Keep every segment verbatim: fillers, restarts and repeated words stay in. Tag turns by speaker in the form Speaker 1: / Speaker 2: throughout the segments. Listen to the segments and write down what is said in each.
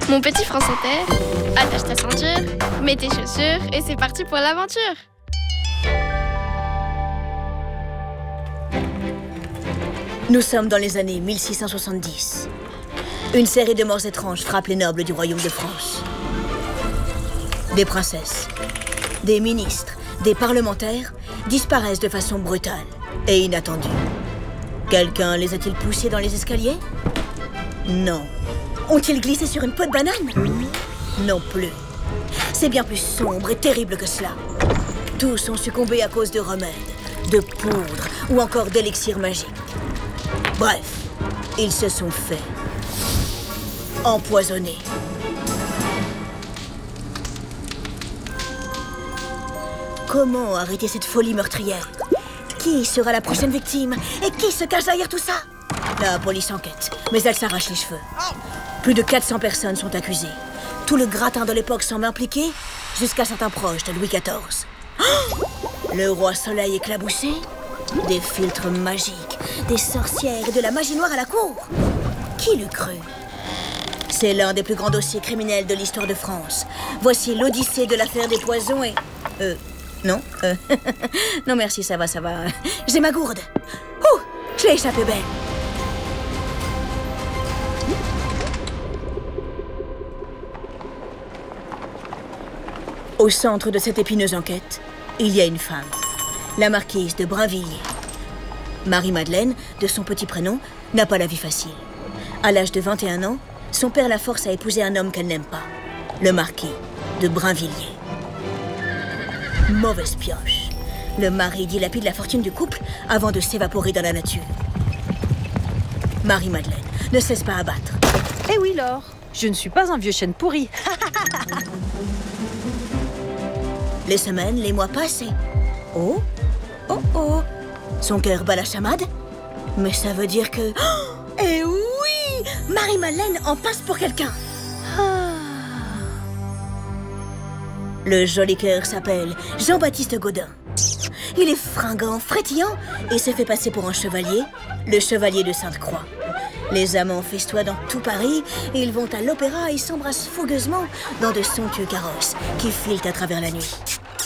Speaker 1: Mon petit France Inter, attache ta ceinture, mets tes chaussures et c'est parti pour l'aventure.
Speaker 2: Nous sommes dans les années mille six cent soixante-dix. Une série de morts étranges frappe les nobles du royaume de France. Des princesses, des ministres, des parlementaires disparaissent de façon brutale et inattendue. Quelqu'un les a-t-il poussés dans les escaliers? Non. Ont-ils glissé sur une peau de banane? Non plus. C'est bien plus sombre et terrible que cela. Tous ont succombé à cause de remèdes, de poudre ou encore d'élixirs magiques. Bref, ils se sont fait empoisonner. Comment arrêter cette folie meurtrière? Qui sera la prochaine victime? Et qui se cache derrière tout ça? La police enquête, mais elle s'arrache les cheveux. Plus de quatre cents personnes sont accusées. Tout le gratin de l'époque semble impliqué, jusqu'à certains proches de Louis quatorze. Oh! Le roi Soleil éclaboussé? Des filtres magiques, des sorcières et de la magie noire à la cour. Qui l'eût cru? C'est l'un des plus grands dossiers criminels de l'histoire de France. Voici l'odyssée de l'affaire des poisons et... Euh... Non euh... Non merci, ça va, ça va. J'ai ma gourde. Ouh, je l'ai échappé belle. Au centre de cette épineuse enquête, il y a une femme. La marquise de Brinvilliers. Marie-Madeleine, de son petit prénom, n'a pas la vie facile. À l'âge de vingt et un ans, son père la force à épouser un homme qu'elle n'aime pas, le marquis de Brinvilliers. Mauvaise pioche. Le mari dilapide la fortune du couple avant de s'évaporer dans la nature. Marie-Madeleine ne cesse pas à battre.
Speaker 3: Eh oui, Laure, je ne suis pas un vieux chêne pourri.
Speaker 2: Les semaines, les mois passent et... Oh, oh, oh. Son cœur bat la chamade. Mais ça veut dire que... Oh, eh oui! Marie-Madeleine en passe pour quelqu'un.
Speaker 3: Ah.
Speaker 2: Le joli cœur s'appelle Jean-Baptiste Gaudin. Il est fringant, frétillant et se fait passer pour un chevalier, le chevalier de Sainte-Croix. Les amants festoient dans tout Paris et ils vont à l'opéra et s'embrassent fougueusement dans de somptueux carrosses qui filent à travers la nuit.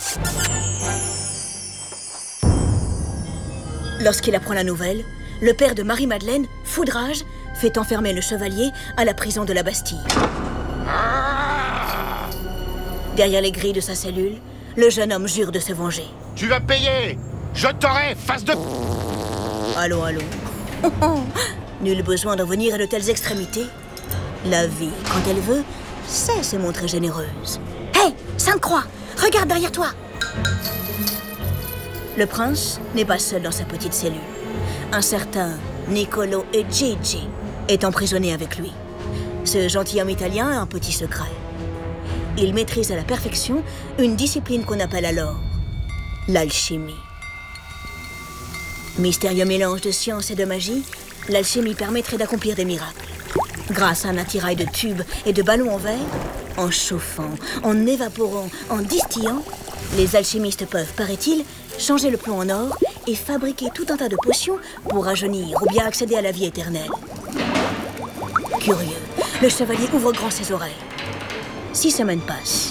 Speaker 2: Lorsqu'il apprend la nouvelle, le père de Marie-Madeleine, fou de rage, fait enfermer le chevalier à la prison de la Bastille. Derrière les grilles de sa cellule, le jeune homme jure de se venger.
Speaker 4: Tu vas payer! Je t'aurai, face de...
Speaker 2: Allons, allons. Nul besoin d'en venir à de telles extrémités. La vie, quand elle veut, sait se montrer généreuse. Hé, hey, Sainte-Croix, regarde derrière toi! Le prince n'est pas seul dans sa petite cellule. Un certain Niccolo e Gigi est emprisonné avec lui. Ce gentilhomme italien a un petit secret. Il maîtrise à la perfection une discipline qu'on appelle alors l'alchimie. Mystérieux mélange de science et de magie, l'alchimie permettrait d'accomplir des miracles. Grâce à un attirail de tubes et de ballons en verre, en chauffant, en évaporant, en distillant, les alchimistes peuvent, paraît-il, changer le plomb en or et fabriquer tout un tas de potions pour rajeunir ou bien accéder à la vie éternelle. Curieux, le chevalier ouvre grand ses oreilles. Six semaines passent.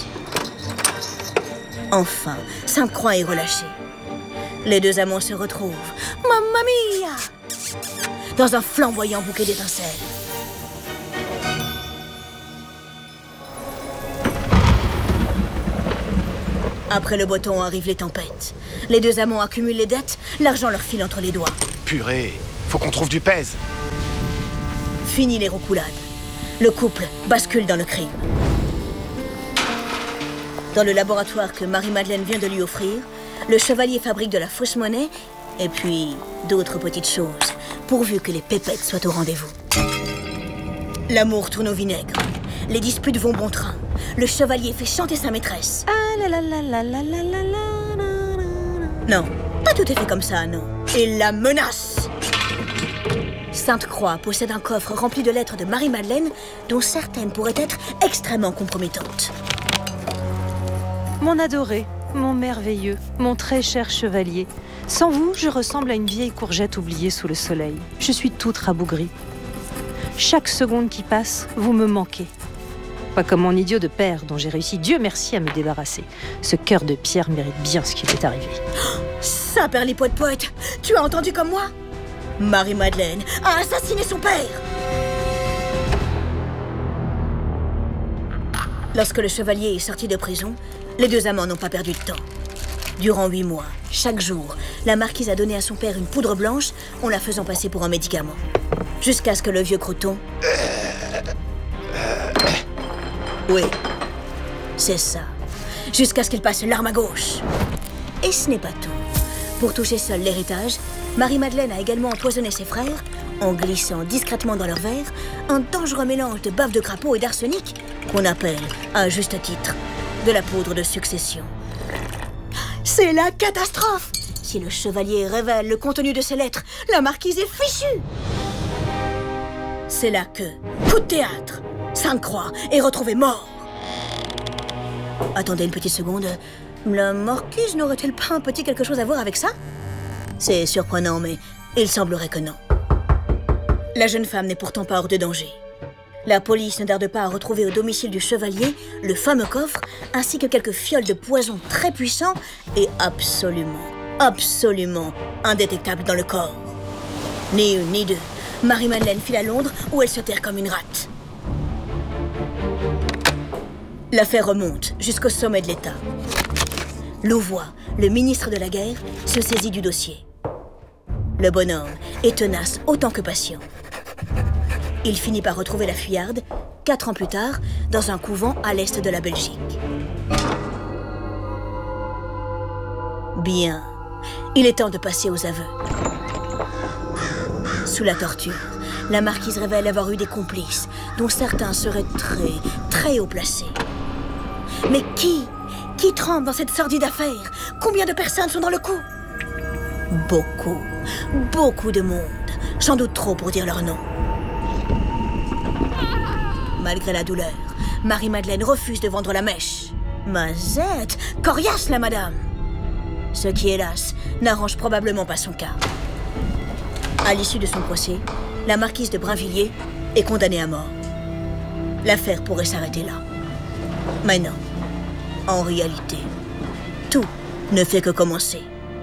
Speaker 2: Enfin, Sainte-Croix est relâchée. Les deux amants se retrouvent, mamma mia, dans un flamboyant bouquet d'étincelles. Après le beau temps arrivent les tempêtes. Les deux amants accumulent les dettes, l'argent leur file entre les doigts.
Speaker 4: Purée, faut qu'on trouve du pèse.
Speaker 2: Fini les roucoulades. Le couple bascule dans le crime. Dans le laboratoire que Marie-Madeleine vient de lui offrir, le chevalier fabrique de la fausse monnaie et puis d'autres petites choses, pourvu que les pépettes soient au rendez-vous. L'amour tourne au vinaigre. Les disputes vont bon train. Le chevalier fait chanter sa maîtresse.
Speaker 3: Ah la la la la la la la la.
Speaker 2: Non, pas tout est fait comme ça, non. Il la menace. Sainte-Croix possède un coffre rempli de lettres de Marie-Madeleine, dont certaines pourraient être extrêmement compromettantes.
Speaker 3: Mon adoré, mon merveilleux, mon très cher chevalier. Sans vous, je ressemble à une vieille courgette oubliée sous le soleil. Je suis toute rabougrie. Chaque seconde qui passe, vous me manquez. Pas comme mon idiot de père, dont j'ai réussi, Dieu merci, à me débarrasser. Ce cœur de pierre mérite bien ce qui lui est arrivé.
Speaker 2: Ça, Perlipote-poète, tu as entendu comme moi? Marie-Madeleine a assassiné son père. Lorsque le chevalier est sorti de prison, les deux amants n'ont pas perdu de temps. Durant huit mois, chaque jour, la marquise a donné à son père une poudre blanche en la faisant passer pour un médicament. Jusqu'à ce que le vieux croton... Oui, c'est ça. Jusqu'à ce qu'il passe l'arme à gauche. Et ce n'est pas tout. Pour toucher seul l'héritage, Marie-Madeleine a également empoisonné ses frères en glissant discrètement dans leur verre un dangereux mélange de bave de crapaud et d'arsenic qu'on appelle, à juste titre, de la poudre de succession. C'est la catastrophe! Si le chevalier révèle le contenu de ces lettres, la marquise est fichue! C'est là que, coup de théâtre, Sainte-Croix est retrouvée mort. Attendez une petite seconde. La marquise n'aurait-elle pas un petit quelque chose à voir avec ça? C'est surprenant, mais il semblerait que non. La jeune femme n'est pourtant pas hors de danger. La police ne tarde pas à retrouver au domicile du chevalier le fameux coffre, ainsi que quelques fioles de poison très puissants et absolument, absolument indétectables dans le corps. Ni une ni deux, Marie-Madeleine file à Londres où elle se terre comme une rate. L'affaire remonte jusqu'au sommet de l'État. Louvois, le ministre de la Guerre, se saisit du dossier. Le bonhomme est tenace autant que patient. Il finit par retrouver la fuyarde, quatre ans plus tard, dans un couvent à l'est de la Belgique. Bien, il est temps de passer aux aveux. Sous la torture, la marquise révèle avoir eu des complices, dont certains seraient très, très haut placés. Mais qui Qui trempe dans cette sordide affaire? Combien de personnes sont dans le coup? Beaucoup, beaucoup de monde. J'en doute trop pour dire leur nom. Malgré la douleur, Marie-Madeleine refuse de vendre la mèche. Mazette, coriace la madame. Ce qui, hélas, n'arrange probablement pas son cas. À l'issue de son procès, la marquise de Brinvilliers est condamnée à mort. L'affaire pourrait s'arrêter là. Mais non. En réalité, tout ne fait que commencer.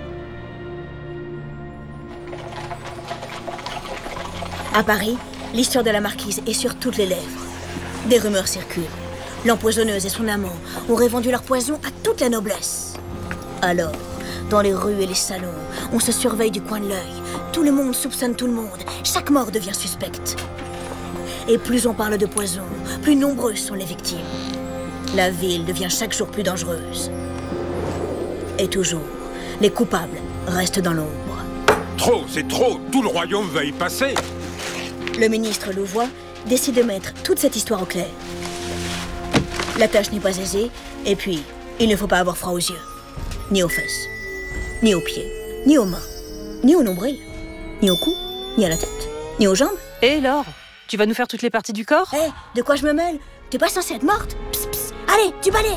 Speaker 2: À Paris, l'histoire de la marquise est sur toutes les lèvres. Des rumeurs circulent. L'empoisonneuse et son amant auraient vendu leur poison à toute la noblesse. Alors, dans les rues et les salons, on se surveille du coin de l'œil. Tout le monde soupçonne tout le monde. Chaque mort devient suspecte. Et plus on parle de poison, plus nombreuses sont les victimes. La ville devient chaque jour plus dangereuse. Et toujours, les coupables restent dans l'ombre.
Speaker 5: Trop, c'est trop. Tout le royaume va y passer.
Speaker 2: Le ministre Louvois décide de mettre toute cette histoire au clair. La tâche n'est pas aisée, et puis, il ne faut pas avoir froid aux yeux. Ni aux fesses, ni aux pieds, ni aux mains, ni au nombril, ni au cou, ni à la tête, ni aux jambes.
Speaker 3: Et Laure, tu vas nous faire toutes les parties du corps?
Speaker 2: Hé, hey, de quoi je me mêle? T'es pas censée être morte? Psst, psst. Allez, du balai!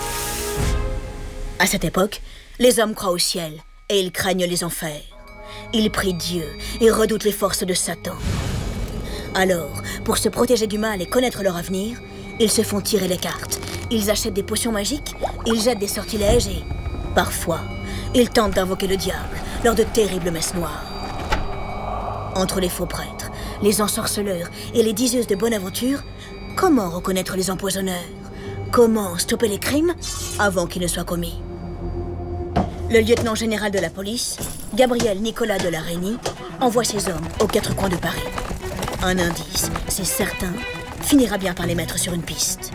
Speaker 2: À cette époque, les hommes croient au ciel, et ils craignent les enfers. Ils prient Dieu et redoutent les forces de Satan. Alors, pour se protéger du mal et connaître leur avenir, ils se font tirer les cartes. Ils achètent des potions magiques, ils jettent des sortilèges et, parfois, ils tentent d'invoquer le diable lors de terribles messes noires. Entre les faux prêtres, les ensorceleurs et les diseuses de bonne aventure, comment reconnaître les empoisonneurs? Comment stopper les crimes avant qu'ils ne soient commis? Le lieutenant général de la police, Gabriel Nicolas de la Reynie, envoie ses hommes aux quatre coins de Paris. Un indice, c'est certain, finira bien par les mettre sur une piste.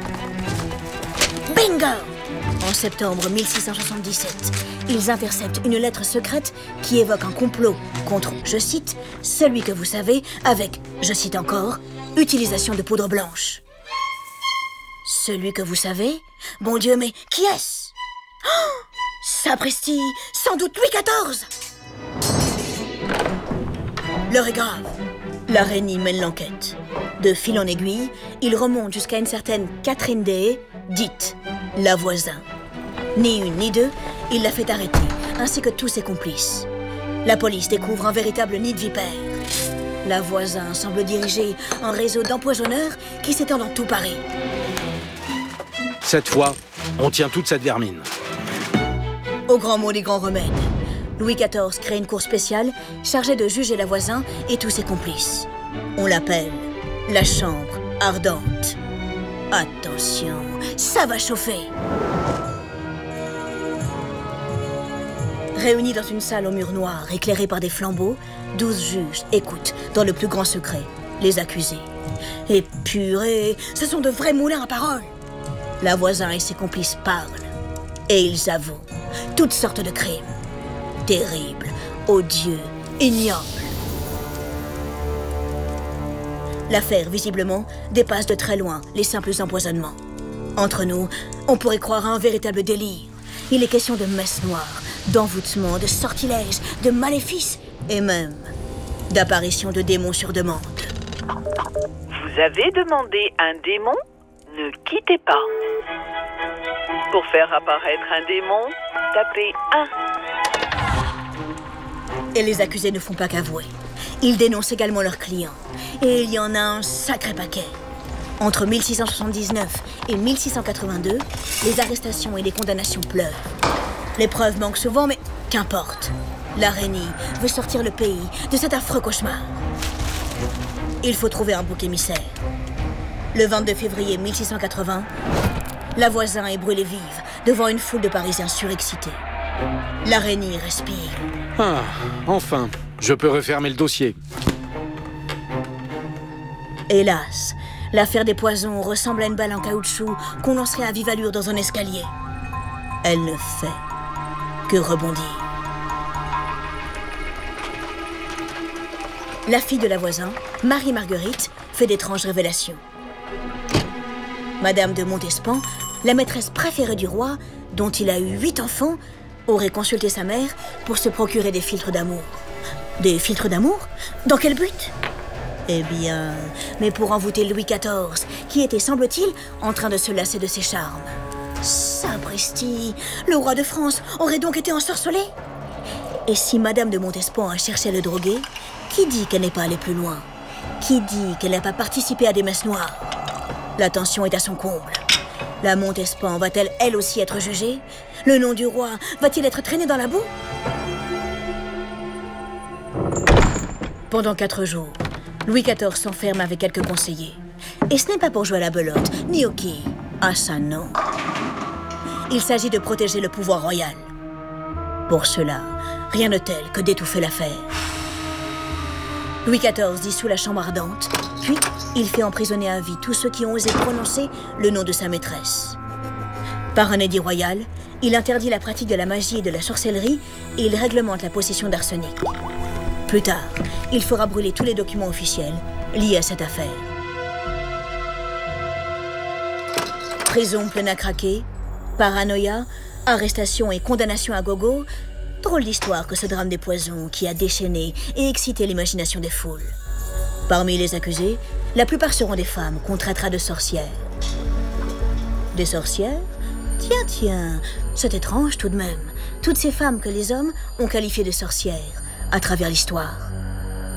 Speaker 2: Bingo! En septembre mille six cent soixante-dix-sept, ils interceptent une lettre secrète qui évoque un complot contre, je cite, « celui que vous savez » avec, je cite encore, « utilisation de poudre blanche ». Celui que vous savez? Bon Dieu, mais qui est-ce? Oh, sapristi, sans doute Louis quatorze! L'heure est grave. La Reynie mène l'enquête. De fil en aiguille, il remonte jusqu'à une certaine Catherine Deshayes, dite la voisin. Ni une ni deux, il la fait arrêter, ainsi que tous ses complices. La police découvre un véritable nid de vipères. La voisin semble diriger un réseau d'empoisonneurs qui s'étend dans tout Paris.
Speaker 6: Cette fois, on tient toute cette vermine.
Speaker 2: Au grand mot des grands remèdes, Louis quatorze crée une cour spéciale chargée de juger la voisin et tous ses complices. On l'appelle la Chambre Ardente. Attention, ça va chauffer. Réunis dans une salle au mur noir, éclairée par des flambeaux, douze juges écoutent, dans le plus grand secret, les accusés. Et purée, ce sont de vrais moulins à parole. La voisin et ses complices parlent. Et ils avouent toutes sortes de crimes. Terribles, odieux, ignobles. L'affaire, visiblement, dépasse de très loin les simples empoisonnements. Entre nous, on pourrait croire à un véritable délire. Il est question de messe noire, d'envoûtement, de sortilèges, de maléfices et même d'apparition de démons sur demande.
Speaker 7: Vous avez demandé un démon? Ne quittez pas. Pour faire apparaître un démon, tapez un.
Speaker 2: Et les accusés ne font pas qu'avouer. Ils dénoncent également leurs clients. Et il y en a un sacré paquet. Entre mille six cent soixante-dix-neuf et mille six cent quatre-vingt-deux, les arrestations et les condamnations pleurent. Les preuves manquent souvent, mais qu'importe. La Rhénie veut sortir le pays de cet affreux cauchemar. Il faut trouver un bouc émissaire. Le vingt-deux février mille six cent quatre-vingts, la voisin est brûlée vive devant une foule de Parisiens surexcités. La Rhénie respire.
Speaker 6: Ah, enfin, je peux refermer le dossier.
Speaker 2: Hélas, l'affaire des poisons ressemble à une balle en caoutchouc qu'on lancerait à vive allure dans un escalier. Elle ne fait que rebondir. La fille de la voisin, Marie-Marguerite, fait d'étranges révélations. Madame de Montespan, la maîtresse préférée du roi, dont il a eu huit enfants, aurait consulté sa mère pour se procurer des filtres d'amour. Des filtres d'amour? Dans quel but? Eh bien, mais pour envoûter Louis quatorze, qui était, semble-t-il, en train de se lasser de ses charmes. Sapristi, le roi de France aurait donc été ensorcelé? Et si Madame de Montespan a cherché à le droguer, qui dit qu'elle n'est pas allée plus loin? Qui dit qu'elle n'a pas participé à des messes noires? La tension est à son comble. La Montespan va-t-elle elle aussi être jugée? Le nom du roi va-t-il être traîné dans la boue? Pendant quatre jours, Louis quatorze s'enferme avec quelques conseillers. Et ce n'est pas pour jouer à la belote, ni au quai. Ah ça non. Il s'agit de protéger le pouvoir royal. Pour cela, rien de tel que d'étouffer l'affaire. Louis quatorze dissout la Chambre Ardente, puis il fait emprisonner à vie tous ceux qui ont osé prononcer le nom de sa maîtresse. Par un édit royal, il interdit la pratique de la magie et de la sorcellerie et il réglemente la possession d'arsenic. Plus tard, il fera brûler tous les documents officiels liés à cette affaire. Prison pleine à craquer, paranoïa, arrestation et condamnation à gogo, drôle d'histoire que ce drame des poisons qui a déchaîné et excité l'imagination des foules. Parmi les accusés, la plupart seront des femmes qu'on traitera de sorcières. Des sorcières? Tiens, tiens, c'est étrange tout de même. Toutes ces femmes que les hommes ont qualifiées de sorcières à travers l'histoire.